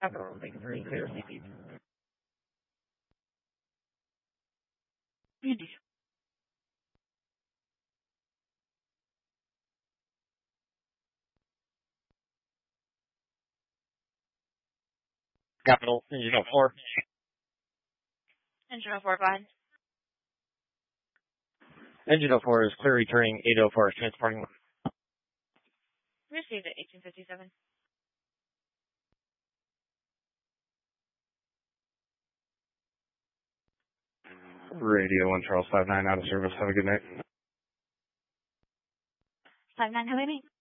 Capital, engine 04. Engine 04, go ahead. Engine 04 is clear returning 804 transporting. Received at 1857. Radio 1 Charles 59 out of service. Have a good night. 59, have a night.